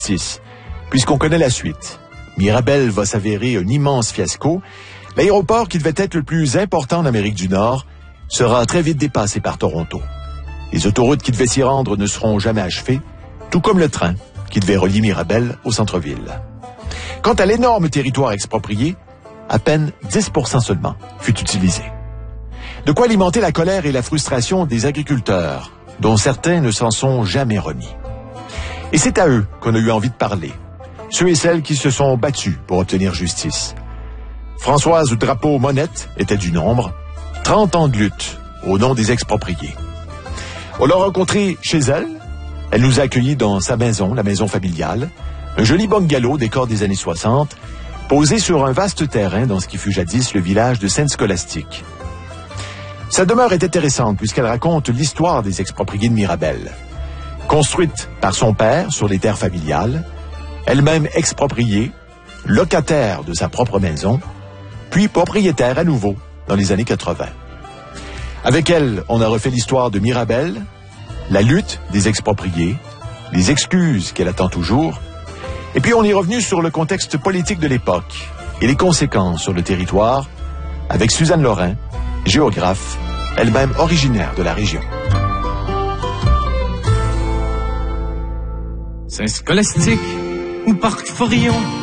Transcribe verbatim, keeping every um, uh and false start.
justice, puisqu'on connaît la suite. Mirabel va s'avérer un immense fiasco. L'aéroport, qui devait être le plus important en Amérique du Nord, sera très vite dépassé par Toronto. Les autoroutes qui devaient s'y rendre ne seront jamais achevées, tout comme le train qui devait relier Mirabel au centre-ville. Quant à l'énorme territoire exproprié, à peine dix pour cent seulement fut utilisé. De quoi alimenter la colère et la frustration des agriculteurs, dont certains ne s'en sont jamais remis. Et c'est à eux qu'on a eu envie de parler, ceux et celles qui se sont battus pour obtenir justice. Françoise Drapeau-Monette était du nombre, trente ans de lutte au nom des expropriés. On l'a rencontrée chez elle, elle nous a accueillis dans sa maison, la maison familiale, un joli bungalow décor des années soixante, posé sur un vaste terrain dans ce qui fut jadis le village de Sainte-Scolastique. Sa demeure est intéressante puisqu'elle raconte l'histoire des expropriés de Mirabel. Construite par son père sur les terres familiales, elle-même expropriée, locataire de sa propre maison, puis propriétaire à nouveau dans les années quatre-vingt. Avec elle, on a refait l'histoire de Mirabel, la lutte des expropriés, les excuses qu'elle attend toujours, et puis on est revenu sur le contexte politique de l'époque et les conséquences sur le territoire avec Suzanne Lorrain, géographe, elle-même originaire de la région. Saint-Scolastique ou Parc Forillon,